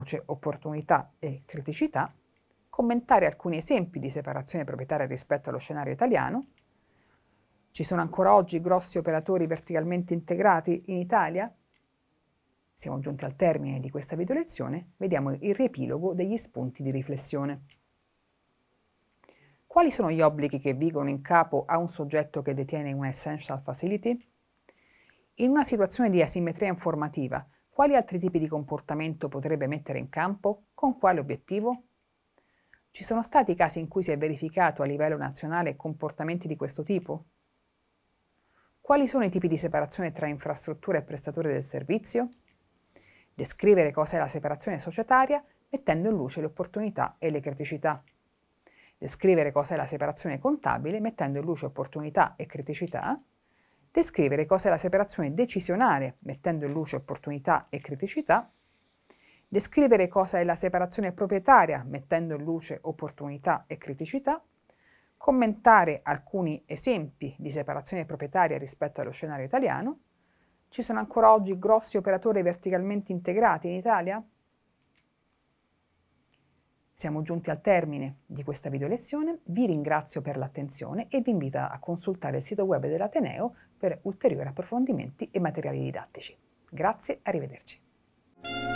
opportunità e criticità, commentare alcuni esempi di separazione proprietaria rispetto allo scenario italiano. Ci sono ancora oggi grossi operatori verticalmente integrati in Italia? Siamo giunti al termine di questa video lezione, vediamo il riepilogo degli spunti di riflessione. Quali sono gli obblighi che vigono in capo a un soggetto che detiene una Essential Facility? In una situazione di asimmetria informativa, quali altri tipi di comportamento potrebbe mettere in campo? Con quale obiettivo? Ci sono stati casi in cui si è verificato a livello nazionale comportamenti di questo tipo? Quali sono i tipi di separazione tra infrastruttura e prestatore del servizio? Descrivere cosa è la separazione societaria mettendo in luce le opportunità e le criticità. Descrivere cosa è la separazione contabile mettendo in luce opportunità e criticità. Descrivere cosa è la separazione decisionale mettendo in luce opportunità e criticità. Descrivere cosa è la separazione proprietaria mettendo in luce opportunità e criticità. Commentare alcuni esempi di separazione proprietaria rispetto allo scenario italiano. Ci sono ancora oggi grossi operatori verticalmente integrati in Italia? Siamo giunti al termine di questa video lezione, vi ringrazio per l'attenzione e vi invito a consultare il sito web dell'Ateneo per ulteriori approfondimenti e materiali didattici. Grazie, arrivederci.